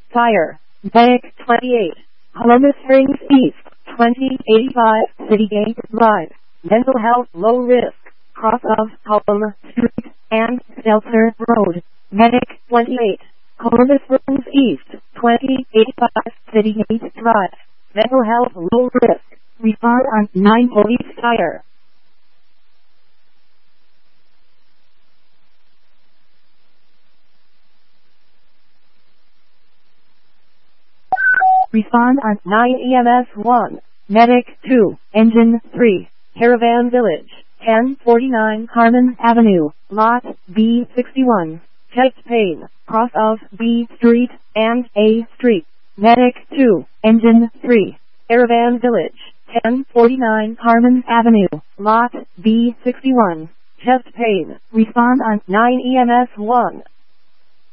Tire, Medic 28, Columbus Springs East, 2085 Citygate Drive, Mental Health Low Risk, cross of Colum Street and Stelzer Road, Medic 28, Columbus Springs East, 2085 Citygate Drive, Mental Health Low Risk, refund on 9 Police Tire. Respond on 9 EMS 1, Medic 2, Engine 3, Caravan Village, 1049 Carmen Avenue, Lot B61, chest pain, cross of B Street and A Street, Medic 2, Engine 3, Caravan Village, 1049 Carmen Avenue, Lot B61, chest pain, respond on 9 EMS 1.